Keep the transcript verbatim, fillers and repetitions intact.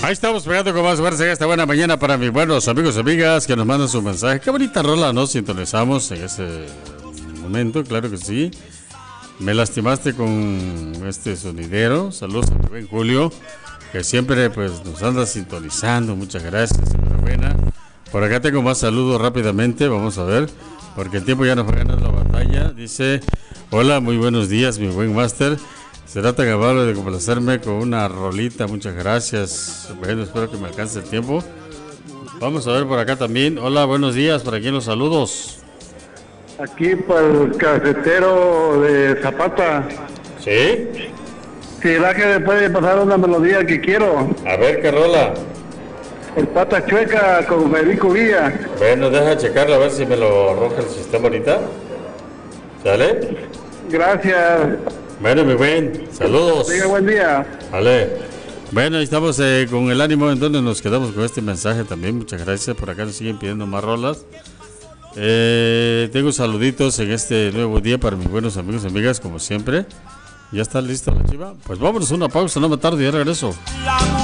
Ahí estamos pegando con más fuerza esta buena mañana para mis buenos amigos y amigas que nos mandan su mensaje. Qué bonita rola nos sintonizamos en ese momento, claro que sí. Me lastimaste con este sonidero. Saludos a mi buen Julio, que siempre pues nos anda sintonizando. Muchas gracias, enhorabuena. Por acá tengo más saludos rápidamente, vamos a ver, porque el tiempo ya nos va a ganar la batalla. Dice, hola, muy buenos días, mi buen máster. Será tan amable de complacerme con una rolita, muchas gracias. Bueno, espero que me alcance el tiempo. Vamos a ver por acá también. Hola, buenos días, por aquí los saludos. Aquí para el cafetero de Zapata. ¿Sí? Si la que puede pasar una melodía que quiero. A ver, ¿qué rola? El Pata Chueca con Federico Villa. Bueno, deja checarlo a ver si me lo arroja el sistema ahorita. ¿Sale? Gracias. Bueno, mi buen, saludos. Diga buen día. Vale. Bueno, ahí estamos eh, con el ánimo en donde nos quedamos con este mensaje también. Muchas gracias. Por acá nos siguen pidiendo más rolas. Eh, tengo saluditos en este nuevo día para mis buenos amigos y amigas, como siempre. ¿Ya está lista la chiva? Pues vámonos a una pausa, no me tarde, ya regreso.